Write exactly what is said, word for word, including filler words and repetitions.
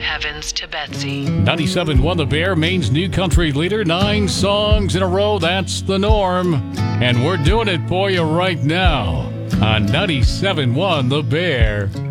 Evans to Betsy. ninety-seven point one The Bear, Maine's new country leader. Nine songs in a row, that's the norm. And we're doing it for you right now on ninety-seven point one The Bear.